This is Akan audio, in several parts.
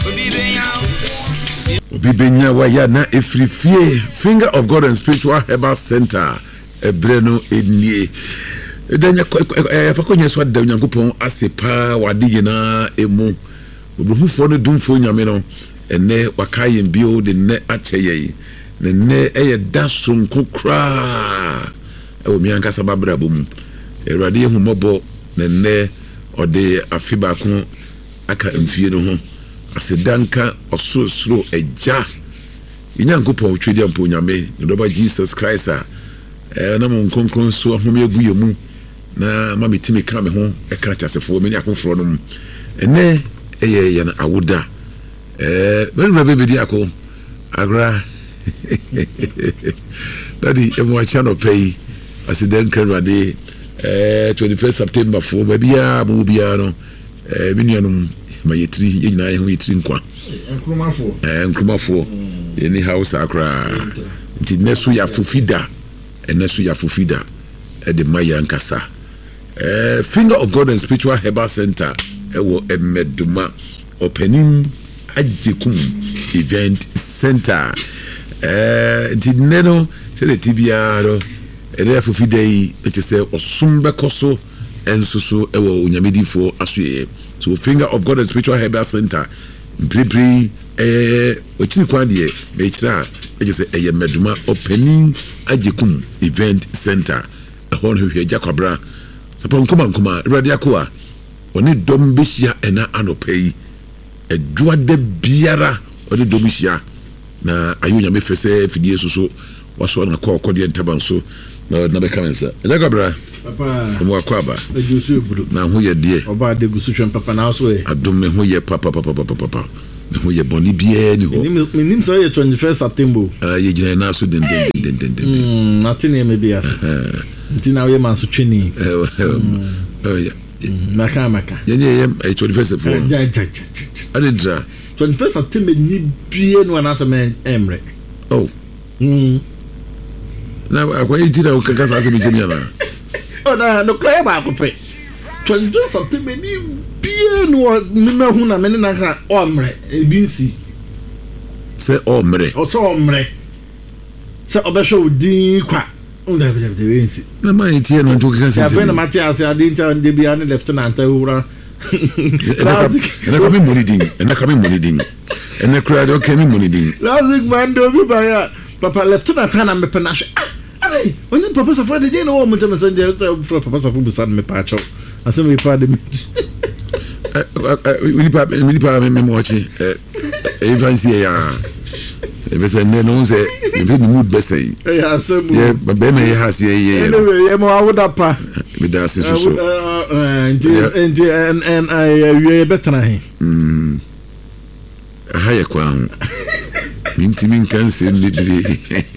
Bibenya waya na efrifie Finger of God and Spiritual Herbal Center ebreno enie edanya fakonya so da Nyankopon asepa wade na emu obuhufo no dumfo nyame no ene wakaye bio de ne acheye ne eye da sonko kra e mi ankasa babra bom erade ehumobo ne ode afiba ko aka mfie no ho asedanka osoro eja Nyankopon twedi ampo nyame ndoba Jesus Christ na mo nkonkron so ahome agu yemu na ma metimi ka me ho e ka chasefo me akofro no ene eye ya na awoda me be di ako agra daddy e mo acha no pay asedanka rade 21st September for babia mo bia no me nuanum ma yetri nyina ye ho yetri nkwa enkromafo any house akra nti nesu ya fufida enesu ya fufida e de maya nkasa Finger of God and Spiritual Herbal Center ewo emeduma opening ajekum event center nti neno se de tibia ro ere fufida yi ete se osumbe koso ensusu ewo onyamedifo asoye. So Finger of God and Spiritual Herbal Center Bribri ochini kwandie mechira eje se eye meduma opening ajekum event center ehon hwe Jakwabra sapon kuma radio akwa oni dom behia ena anopai eduade biara oni dom behia na ayonya mefese fidie so waso na kwakode ntabanso na bekamensa Jakwabra papa mo akwaba ejusu buru na ho ye de oba de gusu hwem papa na so e adom me ho ye papa me ho ye boni bia ni ho minim so ye 21st September ye gina na so den nothing e me bia ntina we man so twini yeah maka ye 21st September adedra 21st September ni bia no na so me emre oh na akwa yitira ukakasa ase bijenia na ona no cry ba ko pe 22 September ni bia no na hu na me na ka omre ebinsi se omre o so omre se obesho din kwa unda be wensi na mai tie no to kaka se ya fe na Matias adinta nde bia ne lieutenant awura ena kami moniding ena cry do kami moniding lazik mando bi ba ya papa lieutenant na me penashe Hey, when the professor for the day no woman to send the professor for the sun me patch out. I say me pa de we pa me watching even see ya e say no say e be mood best say yeah so yeah but be me has yeah anyway mo awuda pa me da so and I we better na he haya kwa minti kan se libre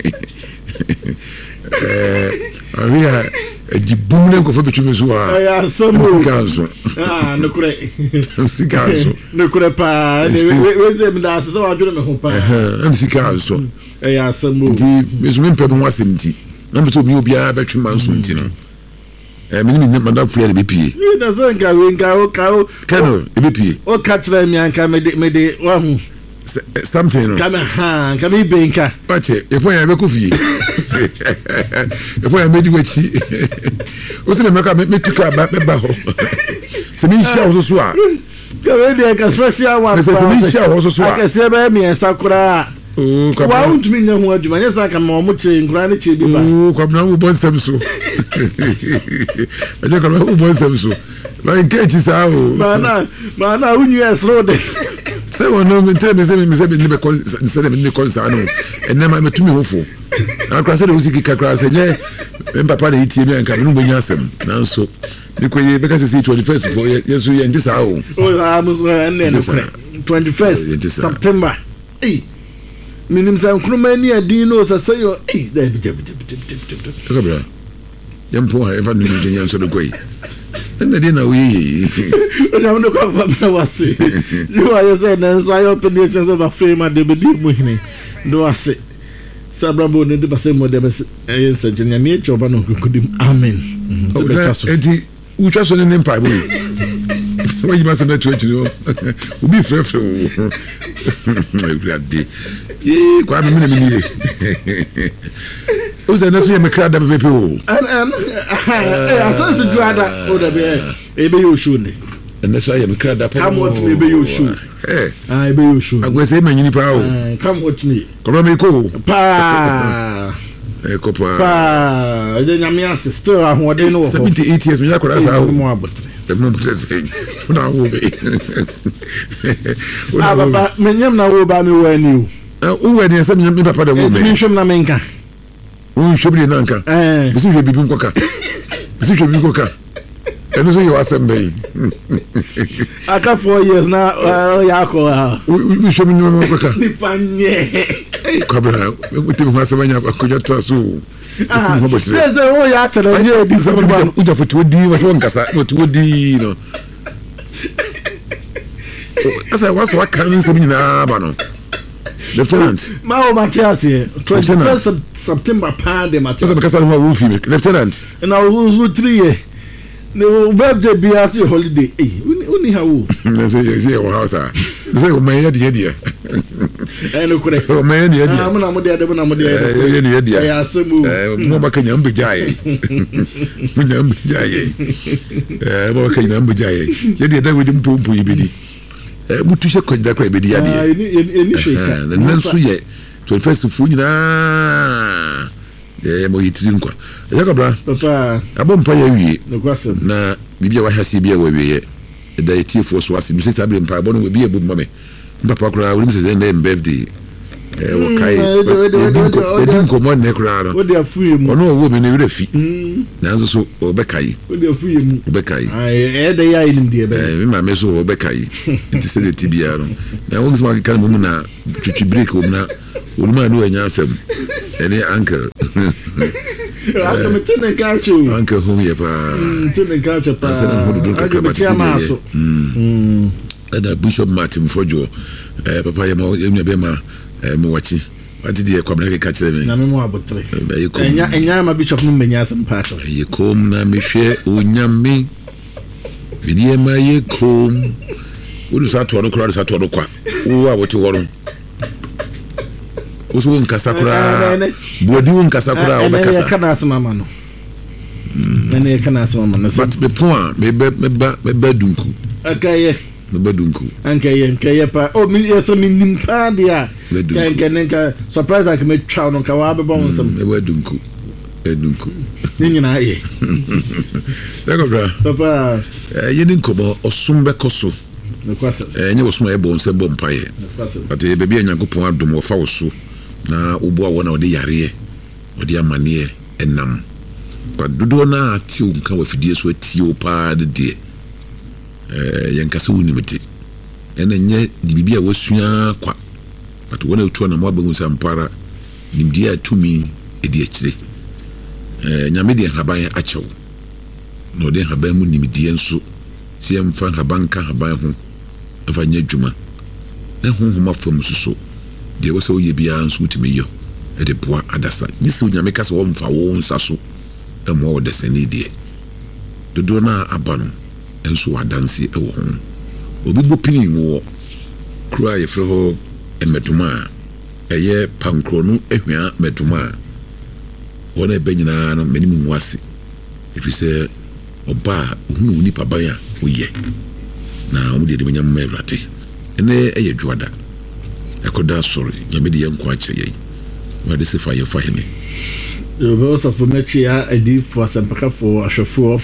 aria di bumne ko fa betumi so ya so mo kanso no kure sikanso no kure pa we ze mda so adwene me ho pa sikanso ya so mo di mesumi mpem ho asemti na mbe so bi obia betwe manso nti no minimi manda fu ya bepie ni da so nka we nka o kano bepie o ka tra mi anka me de wa hu something kama ibenka pache efo ya be kufie efo ya medi wachi o se me meka me tuka ba ho se mi shia so a kama de ka special one se mi shia so a ka se be mi ensakura wa untumi nya ho aduma nya saka ma mo che nkura ne che bi ba kwa na wo bon sem so aje ka wo bon sem so ba nke chi sa o mana unyu esro de se wono mentre me se ni be kon se ni konsano enema metumi hofo akra se de usiki kakra se nye papa de itie bi anka no benya asem nanso ni koye be ka se 21st for yesu ye ndisa o amuso enne no 21st September minim sa nkruma ni adin no se yo da bi yampo ha eva no ni nyanso do koyi enda de na we na ndo kwa na wase you are saying na so ayo pension so ba fame de be di mu hini ndo wase sabrabo ne de ba se mo de be ensa jenya mi choba no kudim amen enti ucha so ne mpa bo Why you must not to you? Will be free. Yeah, quite a minute. Who's another crowd of people? I saw the driver. Oh, the baby, you should. And that's why I'm crowd up. Come with me, be you should. I be you should. I was saying, my power. Come with me. Come on, cool. Pa. Pa. Then I'm your sister. I'm what they know. 78 years. We are going to have more about the moment. Now, will be. But many of them will buy me when you. Oh, when there's some papa the woman. You should not make her. Oh, should be an uncle. This should be Bunkoka. This should be Bunkoka. And so you are somebody. I got 4 years now. We should be no more. Cobra, with him, Massavania, could you trust you? There's a way after the year. This is what would do was one cassa, what would do, you know. As I was what can you say now, Bano? Lieutenant Mao Matiasi, 21st of September, Pande Matias, because I'm a roofie, Lieutenant. And I was 3 years. No birthday be after holiday. Only how? They say, our house. They say, my idea. I know, correct. Oh, my idea. I'm not there. I assume no back in Yambijay. Yambijay. Yet, that we didn't pump you. Mutusha Konda Crabby. And then so yet, 21st of Fujina. Mo yitirinkwa yakabra papa abompa ya wie no kwasem na bibia wa hase bia wa wie da etifo so ase bise sabre mpa bono we bia bum mame papa kura we mse nda birthday wo kai edinko mo ne kura no wo de afuye mu ono wo me ne wira fi nanzo so obekai wo de afuye mu obekai ai de ya inim de be me ma me so obekai nti se de tibia no na wo mse ma kan mu na twitwi break wo na wo ma no anya asem ene uncle I'm telling you, Uncle who you are telling you, I said, I'm going to do and Bishop Martin Fojo, Papa Yama, Moachi. What did you come and catch me? I'm more about 3. And I'm a bishop Mumias and Patrick. You come now, Michelle, Unyami, Vidia, my comb. Would you start to on the crowd? Start to the quack. Who are what you want? Usu nkasakura bodi nkasakura obekasa kana asema mano nene kana asema mano but me point me dunku akaye me dunku ankaye pa o mi yeso mi nimpa dia kan surprise ak me twa no ka wa be bon nsem me dunku nyina ye lekobra papa yeni nkomo osumbe koso nekwasa nye osuma e bon nsem bon paye but e bebi Nyankopon adom wo fa wo so na ubo wona ode yare ode amane enam ba dodo na ati nka wafidie so ati o pa de yenkase wonimete ena nye dibibia wasua kwa but wona otu na mo abagu sampara nimdia atumi edi akire nyame de haban achew no de haban mu nimdie nso sie mfa haban ka haban ho afa nya dwuma na honhoma fam suso de wo so ye bia nso utimi yo e de boa adasa nyisi nyame ka so wo mfa wo nsa so e mo wo de sani de dodo na abano enso wadanse e wo ho obi bo pinin wo kura ye fro emetuma eye pankronu ehwia metuma wona be nyina no mani mu wase if you say oba ohunu ni paban a oye na wo de nyam mewrate ene eye dwada ekoda sorry nyame de yanko ache ye wa de se fa ye fa hene yo be also for mechi ya edi for sampaka for ashofo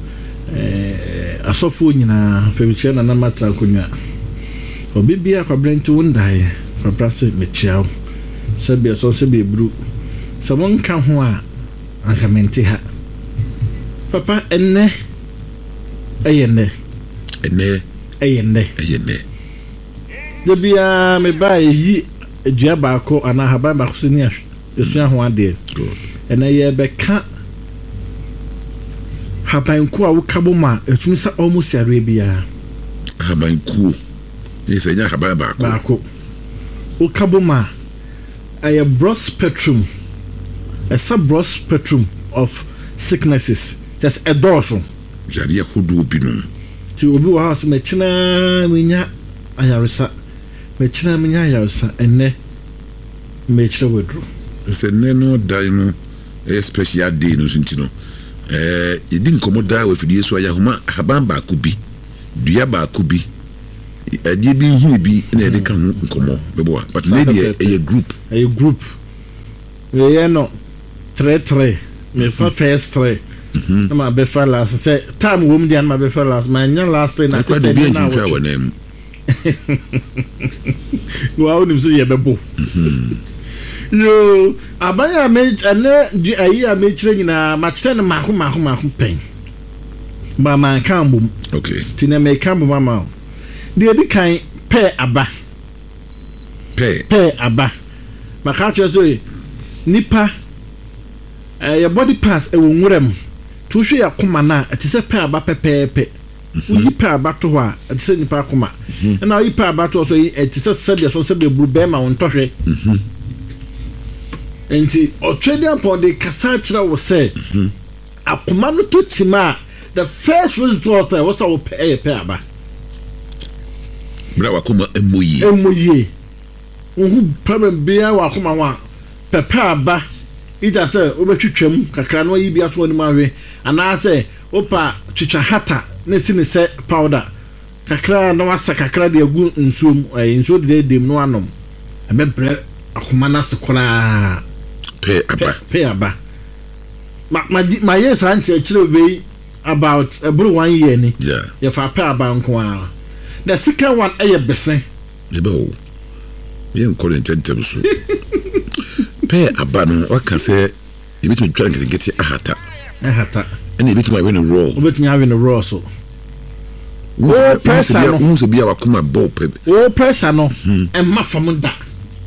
asofo nyina febiche na matra kunya obibia kwa brent wundai for prase mechiao sabe so sabe bru samon ka ho a akamenti ha papa enne ayenne debia me ba yi edua ba ko ana haba ba ko sini ahwe esua ho ade ena ye be ka haban ku a wo kabo ma etumi sa almost yare bia haban ku ni se nya haban ba ko wo kabo ma a broad spectrum a broad spectrum of sicknesses just a dorsal jari hodo binum ti obi wa house me china menya ayaresa enne me chira wedru se neno dai no special day no sintino yedi nkomoda we fidie so ayahoma haban ba kubi dua ba kubi ade bi hini bi na yedi kan nkomo bebo but lady a group we no 3 me first 3 ma be fa last say time wo me ma be fa last ma nya last na te say na wo na no awu nim so ye bebo yo abaya me ane di ayi a me kire nyina ma kire na mako pen ba man kan bom okay tina me kan bom ma de di kan pe aba ma ka kire so nipa your body pass e wo nwuram to hwe ya koma na ati se pe aba pepepe uyi pe aba to ho a ati se nipa koma na uyi pe aba to so ati se sebia so sebia buru be ma won tohwe enti Australian upon the kasachira was say akoma no to tima the first result was our pe aba bra wakoma emoye uhu problem bia wakoma wa pepe aba ita say obetwetwam kakra no yi bia to ni mawe ana say opa twitwa hata na si ne se powder kakra no wasa kakra de agu nsuom nsuo de dem no anom abebre akoma na se kona pe aba ma yes anche chire be about every 1 year ni ya fa pe aba nko a the second one eye besen ebo yen korententem so pe aba no waka se ebitumi twa ngeti ahata ene ebitumi awe no raw obetumi awe no raw so pressure no unso bia wakoma bo pe pressure no emma fam da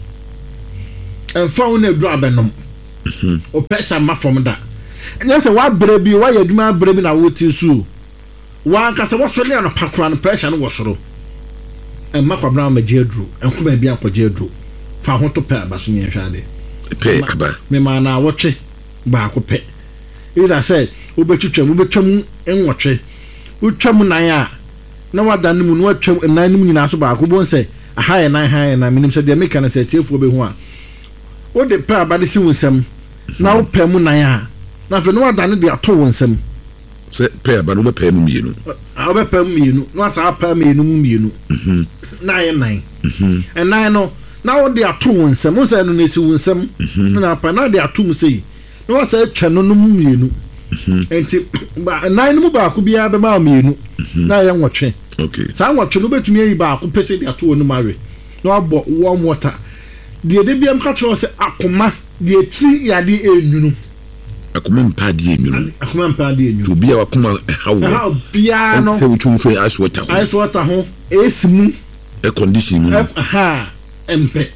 emfa wona dru abenom o pressure ma fam da enya se wa bere bi wa yaduma bere bi na woti su wa ka se wo so le no pakura no pressure no wo soro emma kwabra ma jedru enko ba bia ko jedru fa ho to pe abaso nyen hwade pe aba me ma na wotwe ba ko pe ida say obetwam enwotwe utwam nan a na wada nemu no atwam nan nemu nyina so ba ko bon say aha na minim say de meka na say tiefuo be ho a o de pe aba de si wonsam na wo pe mu nan a na fe no wada ne de ato wonsam say pe aba no be pe mu mienu a be pe mu mienu no asa pa mienu mu mienu na ye nan nan no na wo de ato wonsam wo say no na si wonsam na pa na de ato mu sei na wo say twa no mu mienu enti ba nan mu ba ko bia be ma mienu na ye nwotwe okay sa nwotwe no betumi yi ba ko pese de ato no mawe na abo warm water de biam ka tro se akoma de ti ya de enunu akoma mpa de enunu to bia wakoma hawo bia no se wutun fe ice water ho esimu air condition mu empe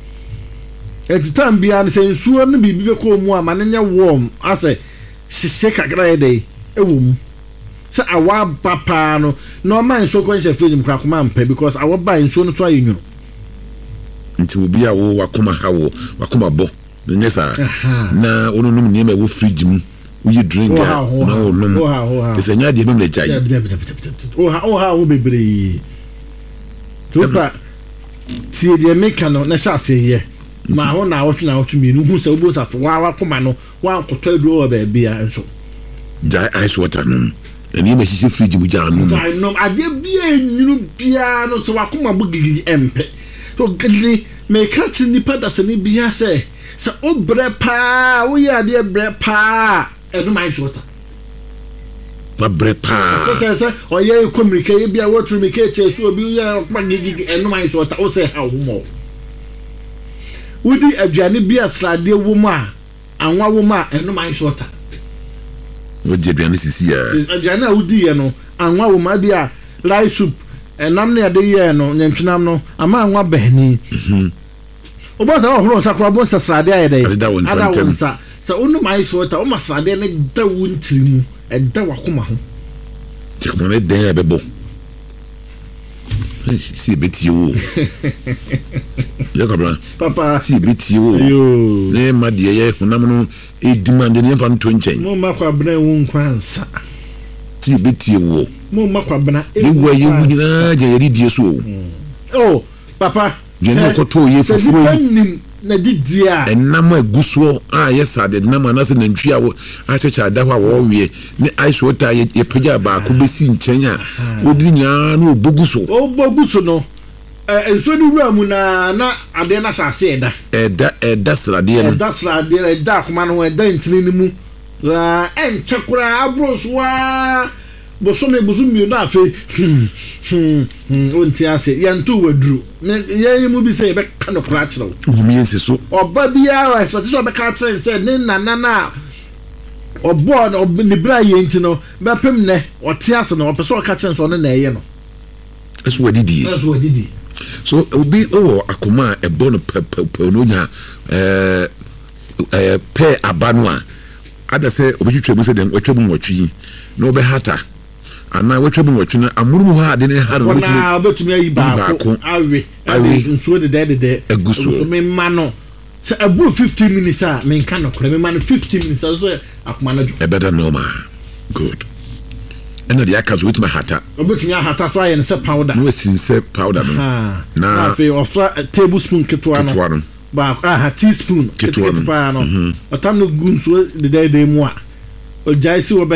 etitam bia ne se nsuo no bibi be ko mu ama ne nya warm ase sise kakra ye dey ewum se awa papa no no man so ko nse fenim kra koma mpe because awa ba nsuo no so ayenyu nti obi a wo wakoma hawo wakoma bo nyesa na onunum niema wo fridge mu uyi drink na onum ese nya de bem le jai wo bebre topa tie de meka no na sha se ye ma ho na wo tumi nu hu se obo sa wa wakoma no wa nkoto aduro ba bia enso jai ice water no eni me sisi fridge mu ja no jai no ade bia enyunu bia no so wakoma bo gigi empe so gidi me catch nipa da se ni bia se obre pa wo ya de bre pa enu mai shota ma bre pa so se o ye communicate bia wo tru me ke che so obi ya pa gigi enu mai shota o se ha wo mo wudi aduane bia srade wo ma anwa wo ma enu mai shota wo je aduane sisi ya aduane a wudi ye no anwa wo ma bia rice soup enam ne ade ye no nyantwinam no ama anwa bahni oba ta ohoro sakwa bon sasrade ayede ada wonsa sa onu mai shota o masrade ne da wuntirimu da wakoma ho tikoma ne den ya bebo si beti wo yakabra papa si beti wo ne ma de ye honam no e demand ne fa nto nchen mo makwa bra wo nkwansa si beti wo mo makwabena ewu ye nyina je yedi die so oh papa je no ko to ye fufuro na didia enam aguso yesa de nam anase nantwi a checha da ho wo wie ne ice water ye pagya ba ko besi nchen a odi nya na oboguso no enso ni wura mu na ade na sase eda srade no eda kuma no eda ntini ni mu la enchekura abroswa bosumi na afi onti ase yantu wadru ye mu bi se be ka no kra kire mi enseso oba bia expectation be ka trend say ne nana obo no ni bra ye nti no be pem ne oti ase no opeso ka kire so no na eye no eso wadidi so obi akoma ebo no pe no nya pe abanu a ada se obi twetwe se den otwe mu watwi na obe hata ana watwe mu watwi na amurumu ha de ne ha no betumi ayi baako awe nsuo de eguso so me ma no se abu 15 minutes a me nka no kore me ma no 15 minutes so akoma na e better normal good ena de aka so wetima hata obetumi hata so aye ne se powder no sinse powder no na afi ofra tablespoon ketwa no ba teaspoon ketwa no atam no gunso de mu a o jaisi wo be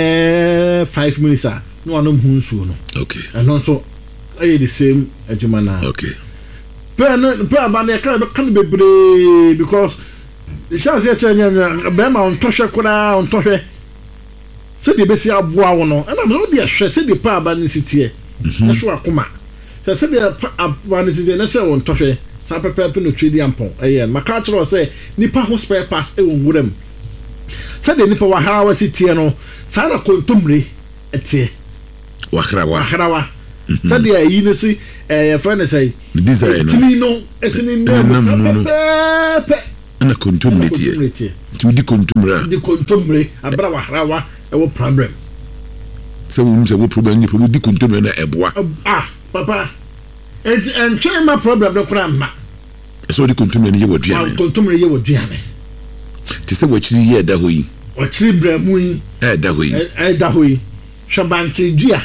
5 minutes a no anom hunsuo no okay and also the same adwuma na okay pe abane e kan bebre because chance e chanya be ma on tohwe kura on tohwe se de besi aboa wo no na mo de hwe se de pa abane sitie na so akoma se de abane sitie na se on tohwe sa pepe no trade ampon maka tro se nipa ho spare pass e wonwuram se de nipa wa harawa sitie no sa na kontomre etie wa harawa se de yi ne si friend say design no esini no pepe na kontomre tie tu di kontomre abra wa harawa e wo problem se wo problem ni di kontomre na eboa papa and try my problem no crama so di kontumre ni ye woduane ti se wo chiri ye da hoyi o chiri bramu yi da hoyi shabanti dua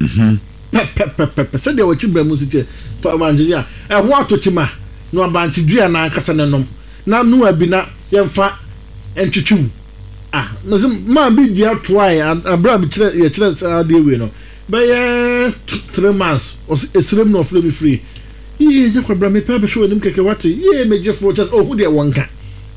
se de wo chiri bramu site fa manjia ho atotima no abanti dua na kasa nenom na no abi na yemfa entwetwu no ma bi dia toai abra bi ye chire ade we no by 3 months esrem no free me free ye je kwa bra me pa be show nim keke wate ye me je for just hu de wonka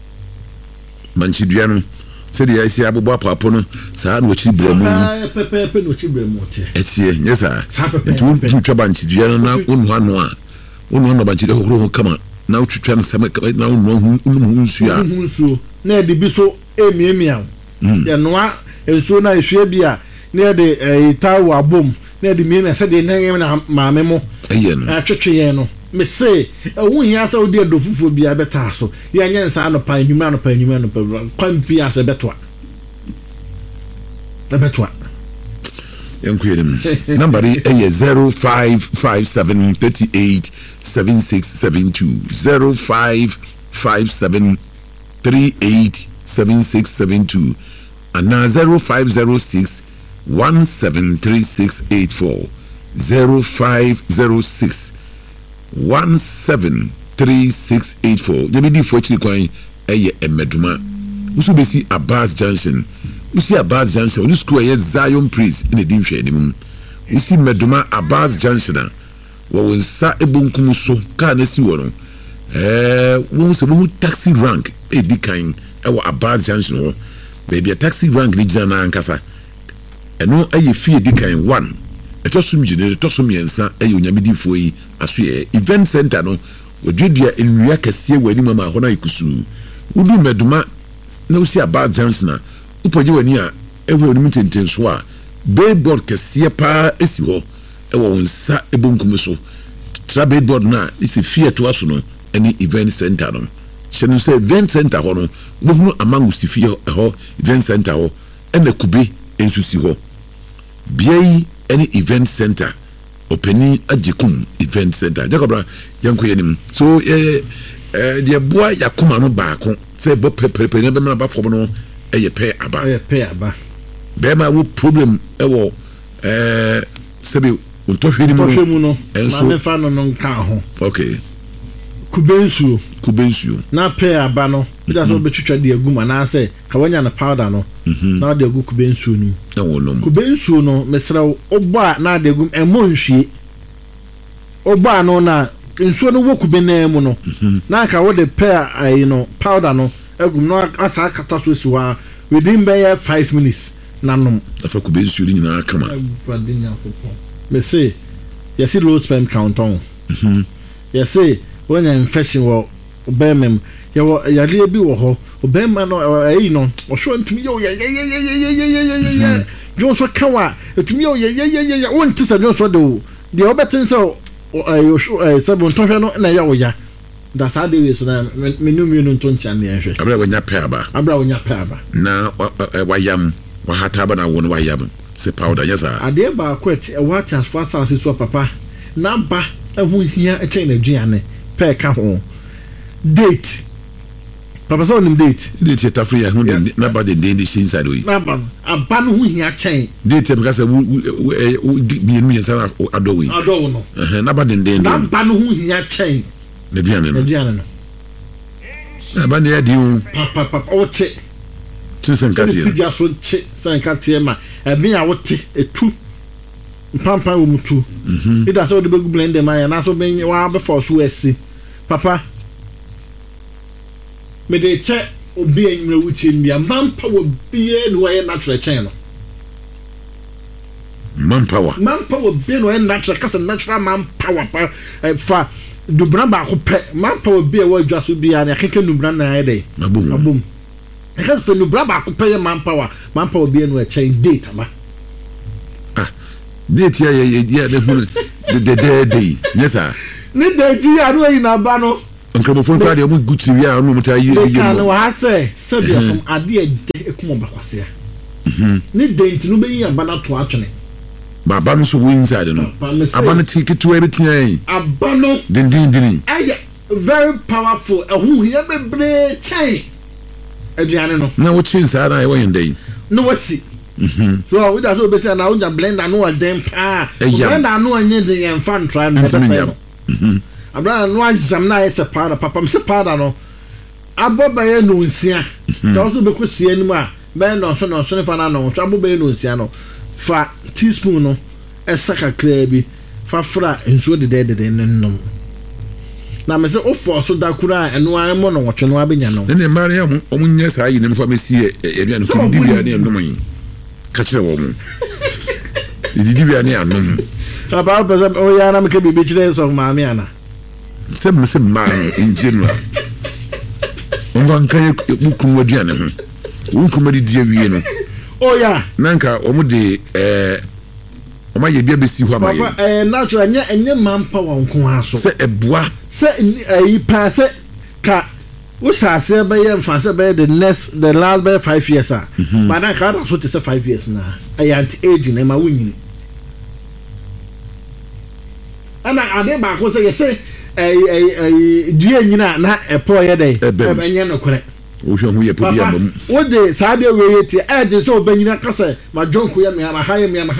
manchi dua no se de isi abobo apapo no sa na ochi bra mu pepe no ochi bra mu te etie nyesa tu twa banchi dua no na unu hano a unu no banchi de horo kama na utwitwa no sama na unu nsu a nsu na de bi so emiamia ya noa enso na ehwe bia na de itawo abom na de mi na se de nan na maame mo no atwetwe no me say hu hia sa odi adofufo bia beta so ya nyensa no pa enwuma no kwan bia se betoa yankuyem number is 0557387672 0557387672 and now 0506 173684 0506 173684 the midi for chiri kwan eye emeduma usu besi Abbas Junction onu school eye Zion Praise in edin hwe anim usi meduma Abbas Junction wo wonsa ebonkum so ka na si wo no won se mo taxi rank edikan ewo Abbas Junction wo baby taxi rank ni jana na ankasa eno aye fie edikan 1 etosum jine etosum yensa aye onyamedifo yi aso event center no wodwedua enwia kase wani mama ho na ikusu udu meduma na usi Abbas Junction upoje wani a ewo oni mitenten so a billboard kase pa esi ho ewo nsa ebonkum so tra billboard na isi fie to aso no any event center no shenu say event center ho no wohunu amangu si fie ho event center ho ena kube ensusi ho biai any event center openi ajekum event center jakobra yanko yenim so de boa yakoma no baako say bo pepe na be na ba fo no eye pe aba be ma wo problem ewo sɛbi ntɔhwe mu no ma me fa no nka ho okay kubensuo na pɛ aba no bida so betwitwa de agum ana sɛ ka wanya na powder no na de agu kubensuo no na wonom kubensuo no mesrɛ obɔ a na de agum ɛmɔ nhwie obɔ no na nsuo no wo kubena mu no na ka wo de pɛ ayi no powder no agum no asa kata so si wa within by 5 minutes na nom afa kubensuo ni nyina kama me say you see low sperm count on you say when you infection wo obemem you yale bi wo ho obema no ayi no wo so ntumi yo you so kawa ntumi yo won tisa you so de obetin so sabon tohwe no na ya wo ya da sa de we so na menu nto ncha ne ehwe abra wonya pɛ aba na wayam wa hata aba na wo no wayam se powder yesa ade ba kwet e wa transfer assase so papa na ba ehu hia e chen na duane pɛ ka ho date papa so nim date ta free hu na ba de inside we na ba aba no hu hia chen date because bi enu yensa adowe no na ba de na ba no hu hia chen na duane no na ba ne ya di papa o che Sankatia. Sija so che Sankatia ma ebi a wote etu pampa wo mutu ida so de begu blend ma ya na so ben wa be for so esi papa me de che obi enwere wuchi mbia mampa wo bie no ye natural chen no manpower wo bie no ye natural kasa natural manpower pa fa dubra ba ko pe manpower bie wo adwa so bia na keke dubra na ye dey abum because for no braba ko pay manpower be no change date ma date ya the day yes sir ni date ya no yi na ba no nkrabo fon kwa de mu guti wi a no mu ta yi no wa say sabia from ade e kuma ba kwase ni date no be yi aba na to atwene baba no so inside no aba no tikitu e betia aba no din very powerful ehun here bebre chain aduane no na wo chin sa na e wo yendai no wasi so we da so be say na unya blender no dem pa blender no anye de yan fan try no abra no azam na ese pa papa me se pa da no aboba ye no nsia so so be ko sie ni mu a be no so ne fa na no so aboba ye no nsia no fa teaspoon no esa kakra bi fa fra nsuo de nennom na me se o force da kura eno an mo no wotwe no abenya no ne mariam o munye saa yi ne mfa mesi aduane ko di bia ne anom yi ka kire wo mu di bia ne anom aba ba o ya na me ke bibi kire so ma me ana se ma in general on van kan ku kun aduane ho won kuma di awie no o ya nanka o mu de o ma ye bia besi ho amaye papa natural enye manpower nko aso se eboa se yi pass ka wo sase be ye mfa be the last be 5 years ah but na ka so te 5 years na ayant age na ma wunyini ana ade ba ko se ye se die nyina na epo ye dey enye no kore wo hwe hu ye po bia mam wo de sa de we yeti de so obanyina kasa ma jonko ye me ama ha ye me ama ha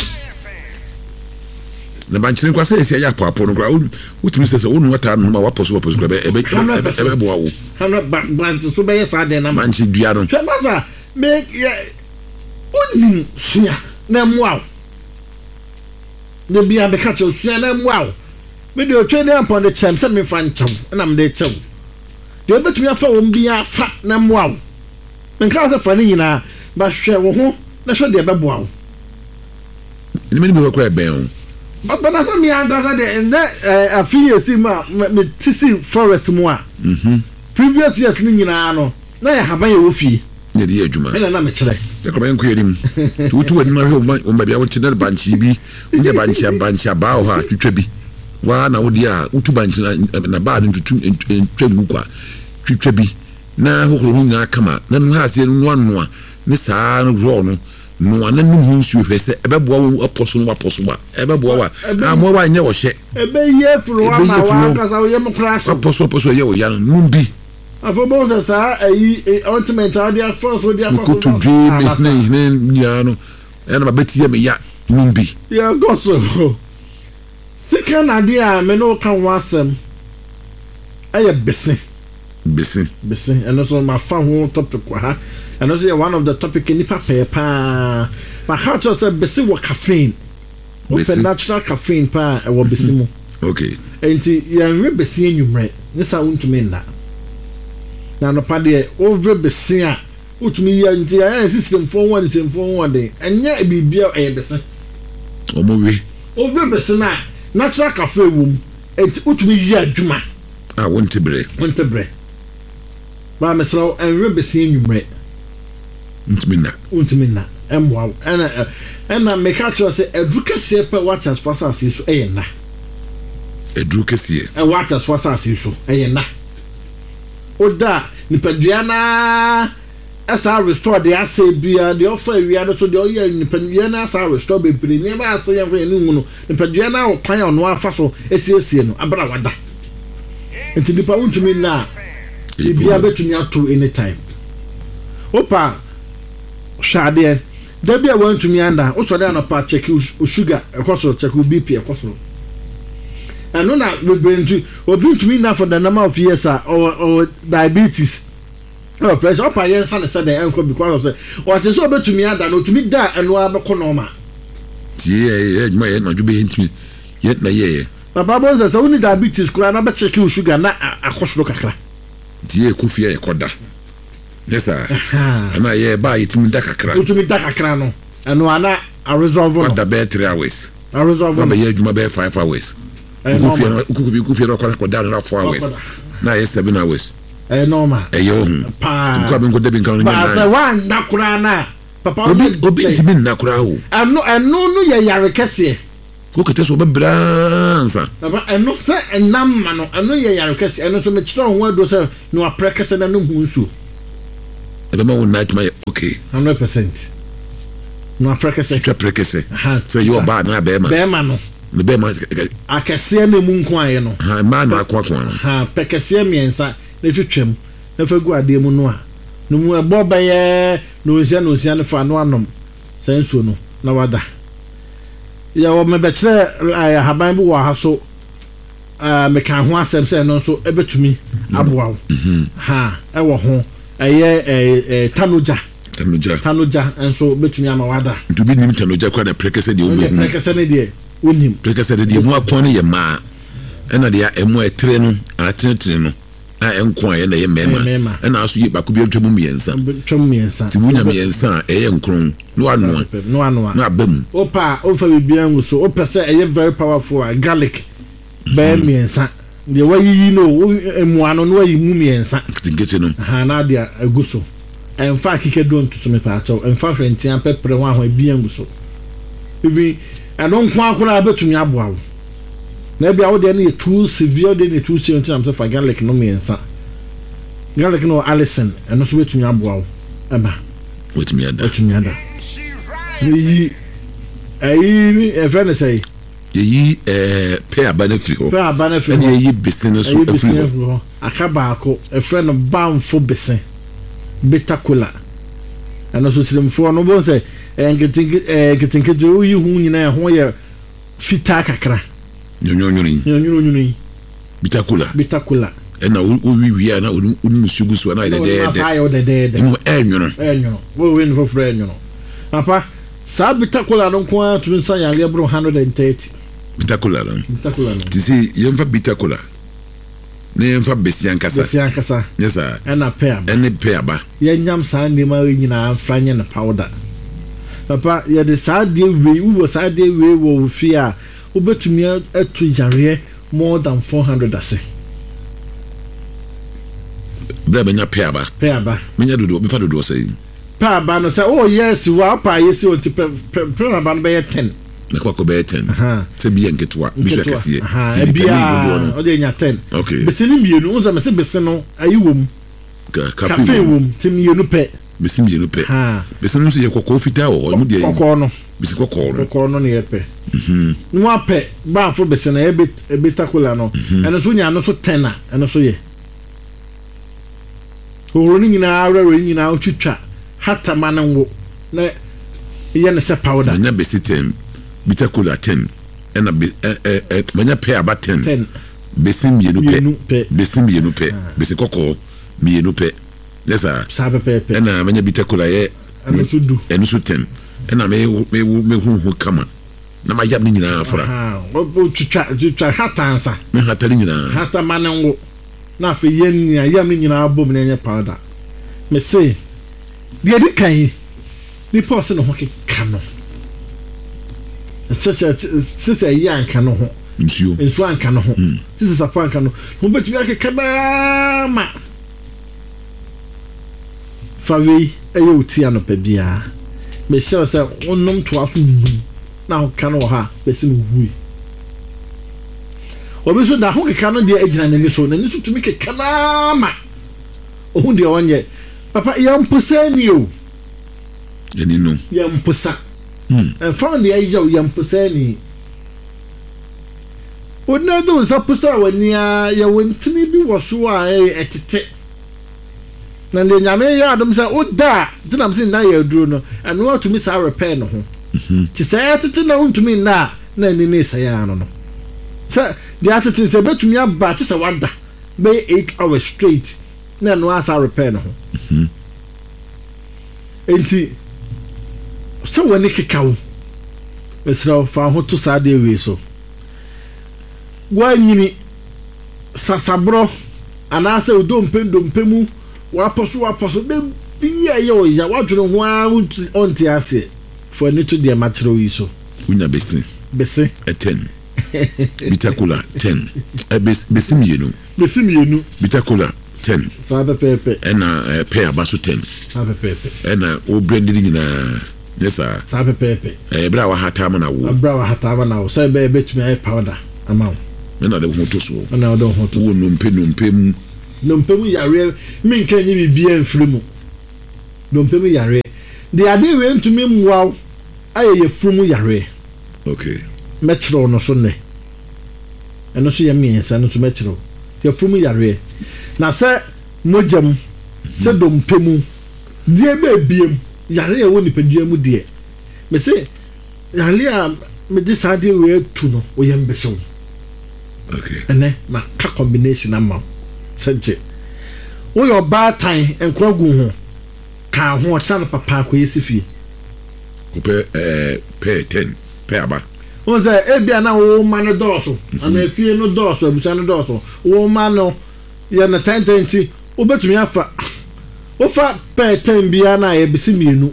na banchine kwa se ya papo no kwa utumi se wonu wata no ma waposo kwa ebe boa wo hana banch so be sa de na banchi dua no hwe masa me ye oni suya na muaw de bia be ka che suya na muaw me de otwe de upon the chem se me fan chaw na me de chaw de obetumi afa wo bia fa na muaw nka se fa ni nyina ba hwe wo ho na hwe de be boa wo ni me be kwa ben but na some andasa de and a few years me tisi forest mu a previous years ni nyina no na ya haban ye wo fie ne de adwuma na me kire e ko ben ko yerim tutu wani ma o ma bia wo tinal banchi bi unje banchi ba ho a twitwa bi wa na wo dia utu banchi na ba de tutu twam kwa twitwa bi na hokoro hu nyina kama na no ha se no no ne saa ro no no ana no hu nsuo hwese ebeboa wo aposo no aposo ba ebeboa wa amo wa nye wo hye ebe ye furu wa ma wa kasa wo ye mo crash aposo ye wo ya no bi afobo sa ayi ultimate audio force wo dia ko to dream ne ya no ena ma beti ye me ya numbi ya go so sika na dia me no kan wasem aye bese and also my fan topic ha and also one of the topic in pa my heart just say bese wo caffeine open natural caffeine pa e wo bese mu okay enti ya nwe bese enwumre nisa untumi nda na no pa de over bese a utumi ya nti ya system for one dey enya bibia e bese omowe over bese na natural caffeine wum enti utumi ya adwuma wonte bre ba mesro enwe bese enwumre untumi na emwa ena meka cho se edukase pe waters for asase so na edukase waters for asase so na oda nipadua na asa restore the ase bia the offer wi no so the oye nipadua na asa restore bebre ni ba asa yan fa ni mu no nipadua na o kan ono afa so esiesie no abra wada enti nipa untumi na bia betumi ato anytime opa shade dabia wantumi anda o so dey no pa check sugar ekoso check BP ekoso anu na bebentu obintumi na for the number of years or diabetes or pressure opa yensa na say dey enko because of what is obetumi anda no tumi da anu abeko normal tie ma ye no jube ntumi ye na ye papa bonza say uni diabetes kura na be check sugar na akoso kakra tie kufia ekoda yesa ana ye ba yitimi da kakra no anu ana a resolve no da be 3 hours a resolve no be ye djuma be 5 hours kufia no kwa da na 4 hours na ye 7 hours normal ye ohun ko be ngo de bi kan ba say wan na kura na papa obi ntimi na kura ho anu no ye yare kese ko kete so be bransa papa anu se enam ma no anu ye yare kese anu so me kira ho ado se no aprekese na no hu nsu ebema won night my okay 100% no aprekese so you ba na bema no me bema akese na mu nko aye no ha ma na akwa pekese miensa na twetwem na fagu ade mu no a no mu ebo baye no osia no fa no anom senso no na wada ya wo me be kire haban bu wa ha so me kan ho asem se no so ebetumi aboa ha e wo ho eye tanuja enso betumi amawada ntubi nim tanuja kwa na prekese de omu prekese ne de onim prekese de mu akon ne ye ma ena de emu etre no atenetene no a enkon ye na ye mema ena aso ye bakobi ntwemu miensa ti munya miensa eye nkron no anu na abam opa bibia ngu so opese eye very powerful garlic be miensa de wayi no emu ano no wayi mu miensa tingete no ha na dia aguso en fa kike don to me pa acho en fa hwentia pepre ho ahwa bia nguso ibi anon kwa akura betumi aboawo na bia wo de na too severe de na too serious am so fa garlic no miensa garlic no alison eno so betumi aboawo aba betumi ada yi ayi efene say yi pay abana free and yi business so free akaba ako efene bamfo besen betakola eno so sirimfo no bon say ngetinke do yi hu nyina ho ye fita kakra nyonyo betakola ena wi na unmusugu so na de mo enyono wo wen for free enyono papa sa betakola no kwa tu nsa ya lebro 130 betakola no tisi yemfa betakola ne yemfa besian kasa yes sir ena pair ba ye nyam sa ndima nyina franye na powder papa ye de sa de we wo sa de we wo fia obetumi atu yare more than 400 ase bra benya pair ba menya dodo be fa dodo say pair ba no say oh yes wa pa yes o ti pair ba no be 10 na kwa ko be 10 se bi enketua bi so kase e bia o de nya 10 okay besini mienu unza me se besino ayi wom cafe wom tim mienu pe besimi pe besino se ye kokko fita o mu de kokko no bisi kokko no ne ye pe no ape ba fo besina e betakola no eno so nya no so 10 a eno so ye ho ni nyina awra nyina otwitwa hata mananwo na ye ne se powder nya besi 10 bitter cola 10 ɛna manya pɛ aba 10 besim mienu pɛ besim mienu pɛ besi kɔkɔɔ mienu pɛ yesa ɛna manya bitter cola yɛ ɛno so 10 ɛna me hu kama na ma yab ni nyina afra twitwa hatansa me hatali nyina hata manengo na fe yen yam ni nyina abom na enye powder me say de di kan ni pause no ho keka no sese yan kan no ho nsu an kan no ho sese sapan kan no ho betumi akeka ba ma fawi ayo uti anopa bia me sure say onnom to aso na kan no ha besi no hui obi so da ho keka no de agina nani so tumi keka na ma ohun de onye papa yam posani o yani no yam posa found the age of yam posani ona do sa posa wani ya wontini bi wo so a etete na le nyame ya adom sa oda tinam sin na ya duro no anu atumi sa repair no ho ti say etete na wontumi na ni sa ya no sa the atete se betumi aba ti sa wada be 8 hours straight na no asa repair no ho enti so wani kekawo esra fa ho to sa de we so wanyini sasabro anase odompemu waposo be biya yo ya wadwene ho a onti ase for ni to de matero yi so unya besi 10 bitakula 10 besi mienu bitakula 10 fa pepe ena pe abaso 10 fa pepe ena o brand ni nyina yesa fa pepe bra wa hatama na wo so be betumi ai powder amount ena de ho to so ena de ho to wo nompemu yare min kan yi bibia mfrimu nompemu yare de ade we ntumi mwa aye frumu yare okay metro no so ne eno so yemi ensa no so metro ye frumu yare na se mojam se dompemu die be biem yare e woni padua mu die me se yare a me de sade we tu no wo yem beso okay ene na ka combination amount sanje wo yo bad time enkwagu ho ka ho cha no papa ko yesifi ko pe 10 pe aba won say e bia na wo ma no doso ana efie no doso abusa no doso wo ma no ye na 10 obetumi afa ofa pe 10 bia na ye bisi mienu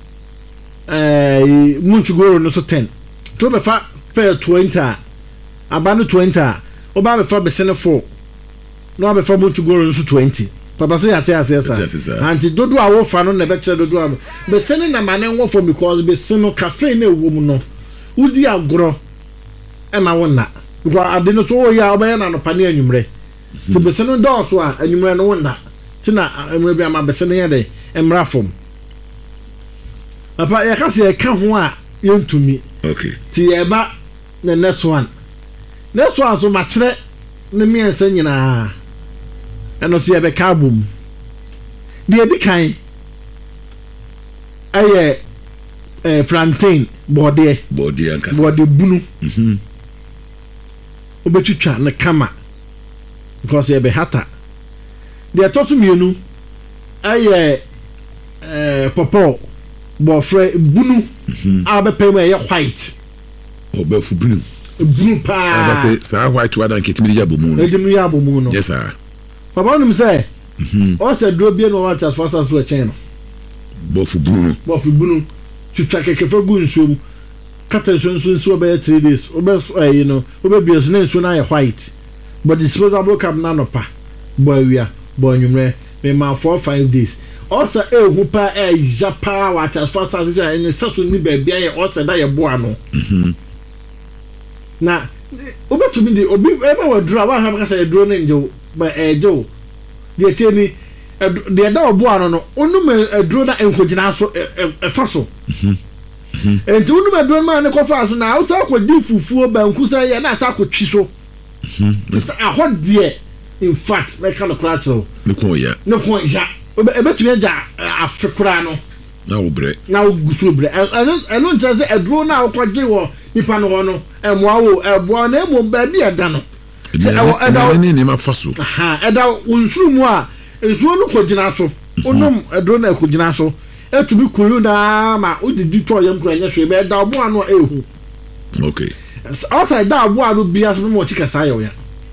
munchugoro no so 10 to be fa pe 20 aba no 20 oba be fa bese no 4 no be fa munchugoro no so 20 papa say ate asesa anti dodo a wo fa no na be kire dodo a bese ne na mane wo for because bese no cafe na ewo mu no udi agro e ma wona because ade no so wo ya oba na no pane anwumre to bese no do so a anwumre no wona tina anwumre bi ama bese no ye de emra fom papa ya ka se ka ho a yentumi okay ti e ba na next one so ma kire ne mi ensa nyina eno so ye be ka bum de bi kan aye plantain body ankasa body bunu obetwitwa na kama because ye be hata de totu mienu aye popo bofre bunu abepe me ye white obefu bunu pa aba say sa white wa dan ketimi ya bomu no edimi ya bomu no yes sir papa nim say o se dro bi no want as fast as we chain no bofu bunu twitwa kekefa gu nsuom kata nsuo be 3 days obe you know obe bi nsuo na nsuo na white but disposable cup na no pa boy wia boy nyumre me ma 4-5 days also ehu pa japa what as fast as it any saso ni be bia ye also da ye boa no na obetumi de obi eba wa dura wa ha ka say duro na nje ba ejo de tieni de da boa no onu me duro na enkogina so efa so enti onu me duro ma ne kofa so na usa ko di fufuo ba nkusa ye na asa ko twi so a hot there in fact me kan kra cho ne ko ya ebetumi ja afekura no na wo bre na wo gusu bre eno ntaze eduro na wo kwaje wo nipa no no emoawo eboa na emo ba bi eda no ni ma faso eda unsuru mu a ensuo no kogina so onom edro na kogina so etubi koyu na ma odidi to yam kura nya hwe be eda obo ano ehu okay outside da obo ano bia so mo chika sa yo ya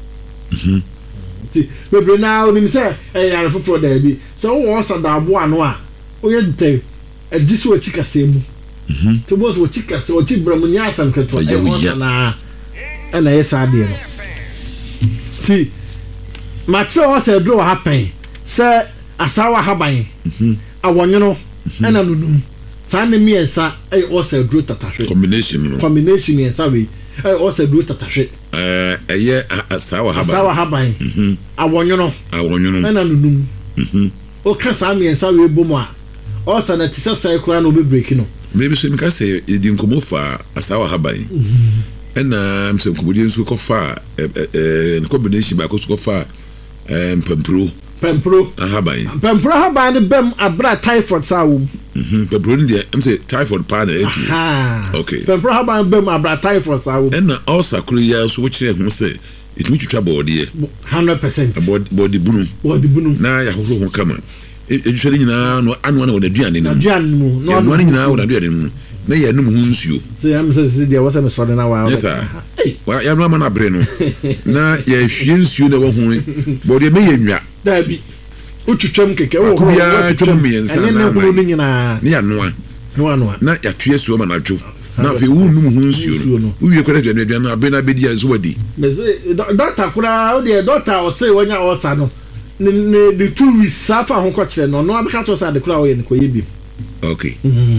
ti bebre na onim se yare foforo da bi se wo sa da obo ano a oye dite edi so chika sa mu to boss wo chika sa o chi bramu nya asam keto na na yesa de no ti matro o se dro happen se asawa haban awonyono na nunum sa ne miensa o se dro tatahwe combination miensa we o se dro tatahwe eye asawa haban awonyono na nunum o ka sa miensa we bomu a o sa na tisa sai kura no be break no maybe so mika say di nkomo fa asawa haban na mse nkomodi nso ko fa combination ba ko so ko fa pempro haban de bem abra typhoid sawo pempro ndi mse typhoid pa na etu okay pempro haban bem abra typhoid sawo na also akuru so wo kire ho say itimi twitwa body 100% body bunu na ya hohoro ho kama ejusele nyina no anu na wo aduane no no nyina wo aduane no na ya num hu nsuo se am se dia wasa me sode na wa yes sir wa ya no ma na bre no na ya hwie nsuo na wo hu body me ya nwa da bi utwitwam keke wo ho ya twam me yensa na na nyina ne ya noa na ya tue suo ma na dwo na fe wu num hu nsuo no wo wie kwara aduane na abe na be dia so wadi me se doctor kura o de doctor o se wonya o sa no ne the 2 weeks safa ho ko kire no no abeka to sa de kura o ye ne ko ye bi okay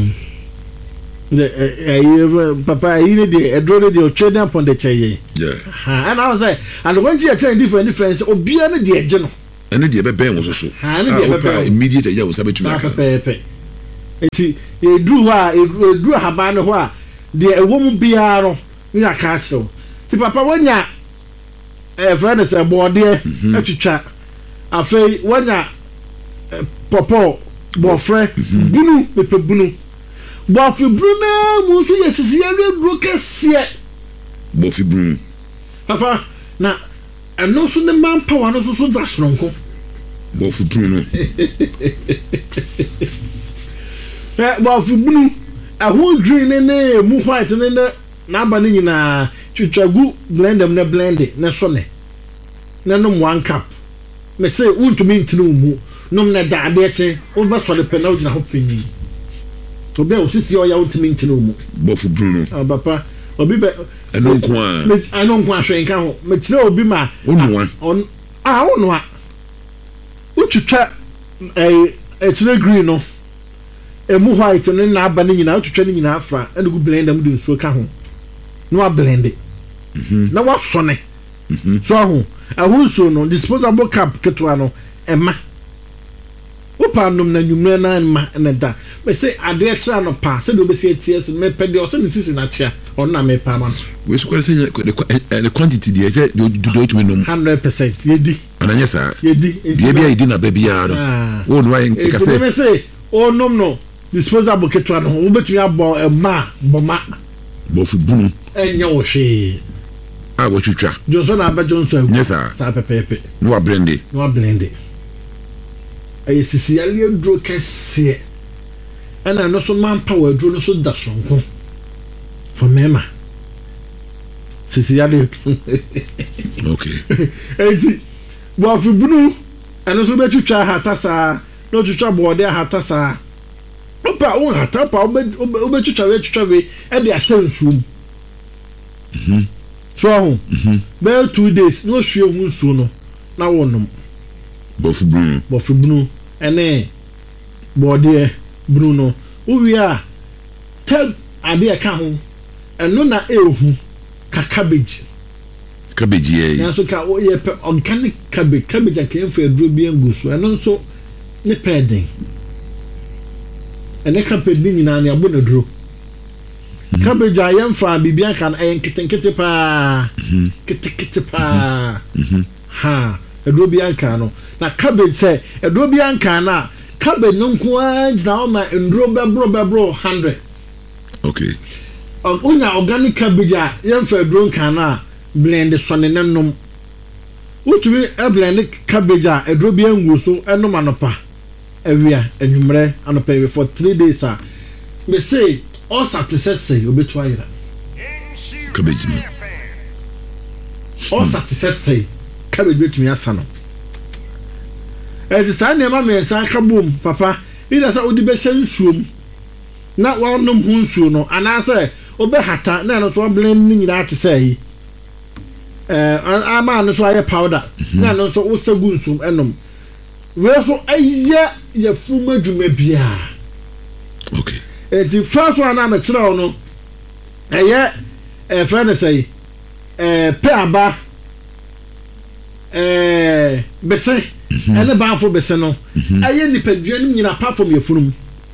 papa you dey edro dey trade upon the cheye and I was say and when you tell different obia no dey eje no ene dey be ben wo so ene dey be ben immediate ya wo sabe tuma ka pepe eti edru haba no ho a dey ewom bia no ya ka kiro ti papa wanya friend say bode atwitwa afei wanya popo bofre bunu pepe bunu bofi bruna mu so yesisi ya redro kese bofi brun afa na eno so ne man power no so za sonko bofi brun no bofi brun ahu green ne mu white ne na aba ne nyina twitwagu blend them na blend na so ne na no 1 cup me say untumi ntinu mu nom na da ade eche o ba so le pena o gina ho penyi to be o sisi o ya untimi ntinu mu bofu bruno papa obi be anonkwa hwenka ho me kire obi ma onua onua utwitwa ekire green no emu white no na aba ne nyina utwitwa ne nyina afra ene gu blend am de nsuo ka ho no a blend na wa so ne so ho ahunso no disposable cup ketwa no ema opa nom na nwumre na ma na da me say ade extra no pa se do be say ts me pede o se ni sisi na tia on na me pa ma we so say the quantity dey say do it we no 100% yedi ananya sa yedi bia yedi na ba bia no wo no ayen ka say me say o nom no disposable ketwa no wo betumi abo ma bofu bunu enya wo hwe wo twitwa Johnson aba Johnson yes sir sa pepe no wa blend ay sisi ali dro kese ana no so man power dro no so da sonko for mema sisi ali okay enti bo fi bunu ana so be twitwa hatasa no twitwa board hatasa opa o hatapa o be twitwa we e de ahyensu so ho be 2 days no hwe hu nsu no na wonom bofu bunu ene bode bruno uwia tel ade ka ho eno na ehu ka cabbage ya so ka o ye organic cabbage aka for adro bi anguso eno nso ne pedin ene cabbage ni nyina na abo na dro cabbage ayem fa bibia kan ayen kitenkete pa kete pa ha adrobi anka no na cabbage say adrobi anka na cabbage no nko agina o ma ndro bebro 100 okay onya organic cabbage a yɛmfa aduro nkana blend sɔne nanom wotumi blend cabbage a aduro bi angu so ɛnom anopa awia anwummerɛ anopa awia for 3 days a me say all satisfactory obetu ayira cabbage no all satisfactory cabbage betumi asa no saa nneɛma mmiɛnsa ka bom papa ina sɛ wode bɛhyɛ nsuom na wɔnom ho nsuo no anaasɛ wobɛhata na ɛno so wablend ne nyinaa te sɛ yi ama no so ayɛ powder na ɛno so wosa gu nsuom ɛnom wei so ɛyɛ yɛfum adwuma biara okay enti first one na mekyerɛ wo no ɛyɛ ɛfrɛ ne sɛ pɛ aba bɛsɛ ɛne baafo bɛsɛ no ɛyɛ nipadua no nyina apart from yɛfunum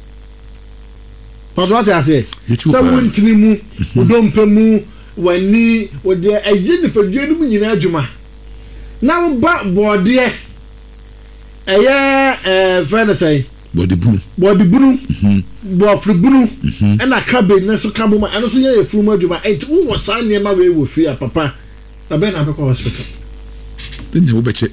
pàtó wá ti ase sẹ wọn ntini mu odompe mu wani wòde ẹyẹ nipadua no mu nyinaa adwuma na woba bɔɔdeɛ ɛyɛ fɛn ne sɛ bɔɔde bunu bɔɔfiri bunu ɛna cabbage ne so ka bɔ mu ɛno so yɛ efunu mu adwuma ɛnti wowɔ saa nneɛma wei wɔ fie a papa na bɛn na abɛkɔ hospital ɛnna wobɛkyɛ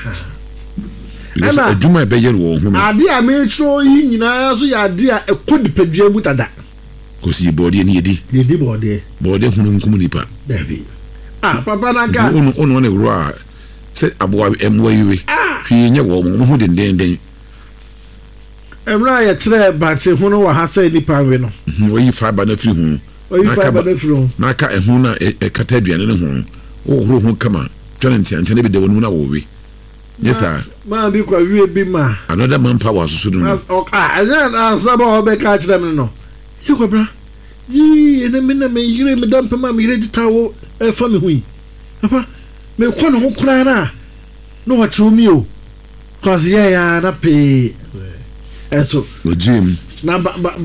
ɛna adwuma ɛbɛyɛ no wɔ ho no ade a mekyerɛ yi nyinaa so yɛ ade a ɛkɔ nipadua mu dada kɔsi bɔɔdeɛ ne yɛdi bɔɔdeɛ hunu nkum nipa dabi papa na ga ono ne wuro a sɛ aboa ɛmoa yiwe hwee nyɛ wɔ mo ho dendenden ɛmra yɛ kyerɛ baakye ho no wɔ ha sɛ nipa we no wɔyi fiber na firi ho na aka ɛho na ɛkata aduane ne ho wɔhoro ho kama twɛne ntiantiane bi da wɔ no na wɔwe yes sir ma bi kwa wie bi ma another manpower so no ɛnyɛ ansaba ɔbɛka kyerɛ me no yɛkɔ bra ɛna me na meyere me dampɛ ma meyere dita wo ɛfa me ho yi papa mekɔ ne ho koraa no a na wɔkyerɛw mi o cause yɛyɛ na pee ɛso ɔgyem na